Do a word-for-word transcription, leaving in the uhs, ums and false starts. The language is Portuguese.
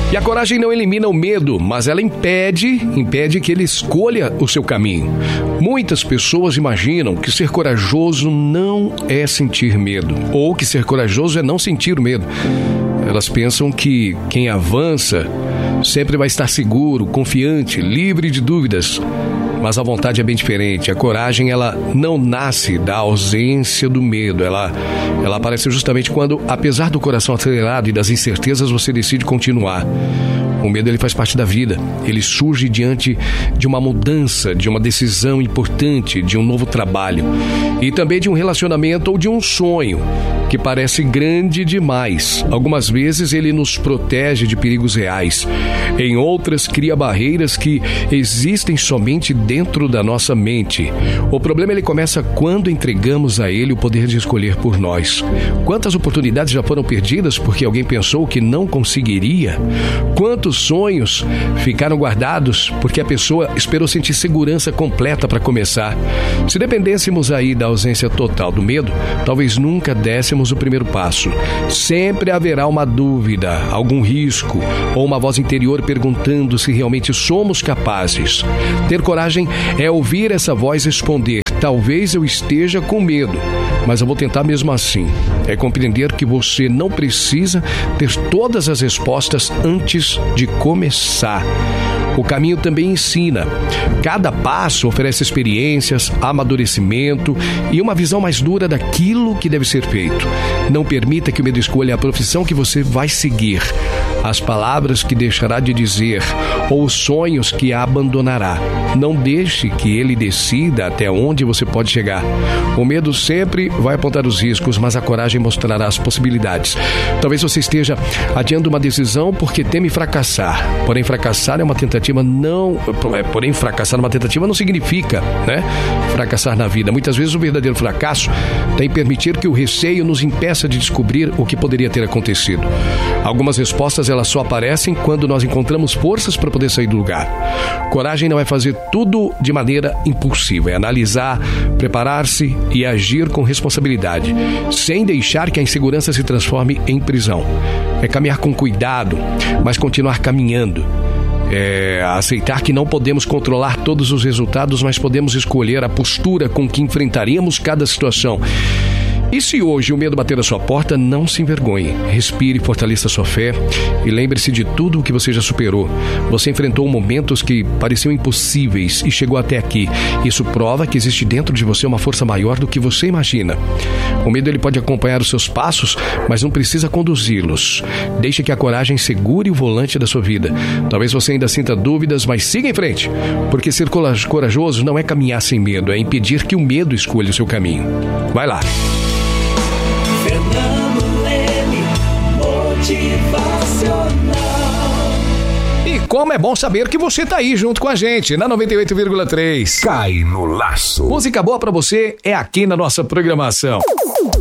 E a coragem não elimina o medo, mas ela impede, impede que ele escolha o seu caminho. Muitas pessoas imaginam que ser corajoso não é sentir medo, ou que ser corajoso é não sentir medo. Elas pensam que quem avança sempre vai estar seguro, confiante, livre de dúvidas. Mas a vontade é bem diferente. A coragem, ela não nasce da ausência do medo. Ela, ela aparece justamente quando, apesar do coração acelerado e das incertezas, você decide continuar. O medo, ele faz parte da vida. Ele surge diante de uma mudança, de uma decisão importante, de um novo trabalho. E também de um relacionamento ou de um sonho que parece grande demais. Algumas vezes ele nos protege de perigos reais. Em outras, cria barreiras que existem somente dentro da nossa mente. O problema, ele começa quando entregamos a ele o poder de escolher por nós. Quantas oportunidades já foram perdidas porque alguém pensou que não conseguiria? Quantos sonhos ficaram guardados porque a pessoa esperou sentir segurança completa para começar? Se dependêssemos aí da ausência total do medo, talvez nunca dessemos o primeiro passo. Sempre haverá uma dúvida, algum risco ou uma voz interior perguntando se realmente somos capazes. Ter coragem é ouvir essa voz responder: talvez eu esteja com medo, mas eu vou tentar mesmo assim. É compreender que você não precisa ter todas as respostas antes de começar. O caminho também ensina. Cada passo oferece experiências, amadurecimento e uma visão mais dura daquilo que deve ser feito. Não permita que o medo escolha a profissão que você vai seguir, as palavras que deixará de dizer ou os sonhos que abandonará. Não deixe que ele decida até onde você pode chegar. O medo sempre vai apontar os riscos, mas a coragem mostrará as possibilidades. Talvez você esteja adiando uma decisão porque teme fracassar. Porém, fracassar é uma tentativa não... Porém, fracassar numa tentativa não significa, né, fracassar na vida. Muitas vezes o verdadeiro fracasso está em permitir que o receio nos impeça de descobrir o que poderia ter acontecido. Algumas respostas, elas só aparecem quando nós encontramos forças para poder sair do lugar. Coragem não é fazer tudo de maneira impulsiva, é analisar, preparar-se e agir com responsabilidade, sem deixar que a insegurança se transforme em prisão. É caminhar com cuidado, mas continuar caminhando. É aceitar que não podemos controlar todos os resultados, mas podemos escolher a postura com que enfrentaremos cada situação. E se hoje o medo bater a sua porta, não se envergonhe. Respire, fortaleça a sua fé e lembre-se de tudo o que você já superou. Você enfrentou momentos que pareciam impossíveis e chegou até aqui. Isso prova que existe dentro de você uma força maior do que você imagina. O medo, ele pode acompanhar os seus passos, mas não precisa conduzi-los. Deixe que a coragem segure o volante da sua vida. Talvez você ainda sinta dúvidas, mas siga em frente, porque ser corajoso não é caminhar sem medo, é impedir que o medo escolha o seu caminho. Vai lá! E como é bom saber que você tá aí junto com a gente na noventa e oito vírgula três. Cai no laço. Música boa pra você é aqui na nossa programação.